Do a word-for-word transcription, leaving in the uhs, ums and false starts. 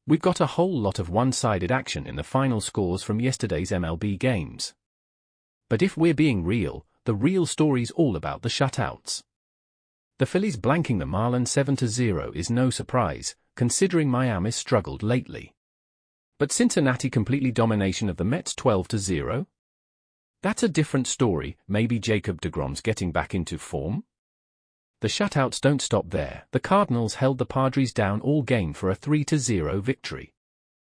We've got a whole lot of one-sided action in the final scores from yesterday's M L B games. But if we're being real, the real story's all about the shutouts. The Phillies blanking the Marlins seven to zero is no surprise, considering Miami's struggled lately. But Cincinnati completely domination of the Mets twelve to zero? That's a different story. Maybe Jacob deGrom's getting back into form? The shutouts don't stop there. The Cardinals held the Padres down all game for a three to zero victory.